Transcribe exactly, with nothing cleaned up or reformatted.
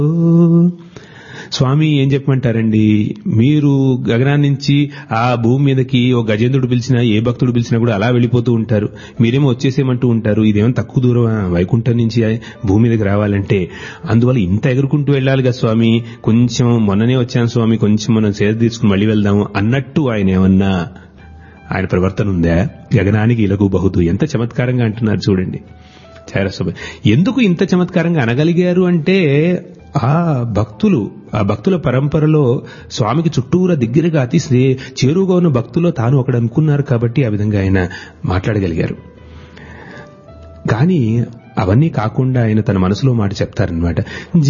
స్వామి ఏం చెప్పమంటారండి, మీరు గగనాన్ని నుంచి ఆ భూమి మీదకి ఓ గజేంద్రుడు పిలిచినా ఏ భక్తుడు పిలిచినా కూడా అలా వెళ్ళిపోతూ ఉంటారు, మీరేమో వచ్చేసేమంటూ ఉంటారు. ఇదేమో తక్కువ దూరం వైకుంఠం నుంచి భూమి మీదకి రావాలంటే. అందువల్ల ఇంత ఎగురుకుంటూ వెళ్ళాలి కదా స్వామి, కొంచెం మొన్ననే వచ్చాను స్వామి, కొంచెం మనం సేద తీసుకుని మళ్ళీ వెళ్దాము అన్నట్టు ఆయన ఏమన్నా ఆయన ప్రవర్తన ఉందా? గగనానికి ఇలగు బహుతూ ఎంత చమత్కారంగా అంటున్నారు చూడండి. చారస్వామి ఎందుకు ఇంత చమత్కారంగా అనగలిగారు అంటే, ఆ భక్తులు ఆ భక్తుల పరంపరలో స్వామికి చుట్టూరా దగ్గరగా అతి చేరువుగా ఉన్న భక్తుల్లో తాను ఒకడు అనుకున్నారు కాబట్టి ఆ విధంగా ఆయన మాట్లాడగలిగారు. కానీ అవన్నీ కాకుండా ఆయన తన మనసులో మాట చెప్తారనమాట.